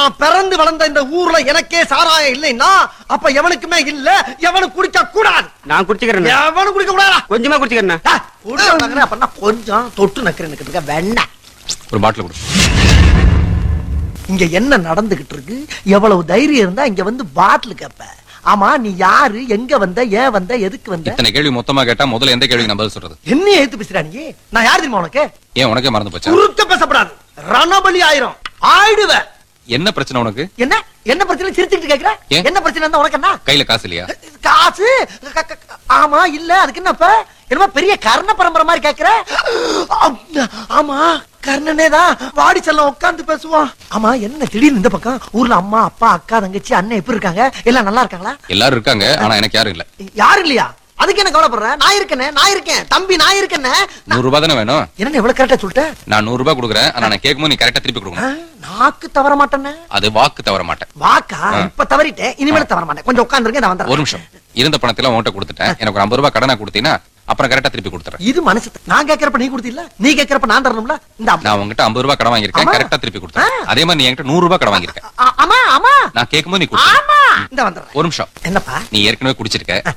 நான் பிறந்து வளர்ந்த இந்த ஊர்ல எனக்கே சாராயம் இல்லைன்னா அப்ப எவனுக்குமே இல்ல, எவனும் குடிக்க கூடாது. நான் குடிச்சுக்கிறேன். எவனும் குடிக்க கூடாதா? கொஞ்சமா குடிச்சுக்கிறேன். அப்படின்னா கொஞ்சம் தொட்டு நக்கிறேன். வேண்டாம், ஒரு பாட்டில் கொடு. இங்க என்ன நடந்துகிட்டு இருக்கு? எவ்வளவு தைரியம் இருந்தா இங்க வந்து பாட்டில் கேப்ப? ஆமா, நீ யாரு, எங்க வந்த, ஏன் வந்த, எதுக்கு வந்த? இத்தனை கேள்வி மொத்தமா கேட்டா முதல்ல எந்த கேள்விக்கு நான் பதில் சொல்றது? என்ன ஏத்து பேசுறா நீ? நான் யார் தெரியுமா உனக்கு? ஏன் உனக்கே மறந்து போச்சா? குறுக்க பேசப்படாது, ரணபலி ஆயிரும், ஆயிடுவ. என்ன பிரச்சனை உனக்கு? என்ன என்ன பிரச்சனை சிரிச்சுக்கிட்டு கேக்குற? ஏன்? என்ன பிரச்சனை இருந்தா உனக்கு என்ன? கையில காசு இல்லையா? காசு ஆமா இல்ல, அதுக்கு என்னப்ப? என்னமா பெரிய கர்ண பரம்பரை மாதிரி கேக்குற? ஆமா, கர்ணனே தான். வாடி செல்லம் உட்கார்ந்து பேசுவான். ஆமா, என்ன திடீர்னு இந்த பக்கம்? ஊர்ல அம்மா அப்பா அக்கா தங்கச்சி அண்ணன் எப்படி இருக்காங்க? எல்லாம் நல்லா இருக்காங்களா? எல்லாரும் இருக்காங்க, ஆனா எனக்கு யாரும் இல்ல. யாரும் இல்லையா? அதுக்கு என்ன கவலைப்படுற? நான் இருக்கேனே, நான் இருக்கேன் தம்பி, நான் இருக்கேனே. 100 ரூபாய் தானே வேணும்? என்ன இவ்வளவு கரெக்டா சொல்லிட்ட? நான் 100 ரூபாய் கொடுக்குறேன், ஆனா நான் கேட்கும்போது நீ கரெக்டா திருப்பி கொடுக்கணும். நாக்கு தவற மாட்டேன்னு. அது வாக்கு தவற மாட்டேன். வாக்கா? இப்ப தவறிட்டேன், இனிமேல தவற மாட்டேன். கொஞ்சம் உட்கார்ந்துருங்க, நான் வந்துறேன். ஒரு நிமிஷம். இருந்த பணத்தெல்லாம் உன்கிட்ட கொடுத்துட்டேன். எனக்கு ஒரு 50 ரூபாய் கடனா கொடுத்தீங்கன்னா அப்புறம் கரெக்டா திருப்பி கொடுத்துறேன். இது மனசு. நான் கேட்கறப்ப நீ கொடுத்தீல்ல, நீ கேட்கறப்ப நான் தரணும்ல. இந்த நான் உங்ககிட்ட 50 ரூபாய் கடன் வாங்கியிருக்கேன், கரெக்டா திருப்பி கொடுத்துறேன். அதே மாதிரி நீ என்கிட்ட 100 ரூபாய் கடன் வாங்கியிருக்கேன். ஆமா ஆமா, நான் கேட்கும்போது நீ கொடுத்து. ஆமா, இந்த வந்துறேன். ஒரு நிமிஷம். என்னப்பா? நீ ஏற்கனவே குடிச்சிருக்க,